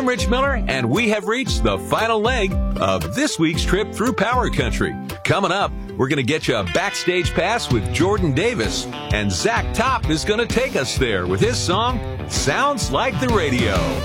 I'm Rich Miller, and we have reached the final leg of this week's trip through Power Country. Coming up, we're going to get you a backstage pass with Jordan Davis, and Zach Top is going to take us there with his song, Sounds Like the Radio.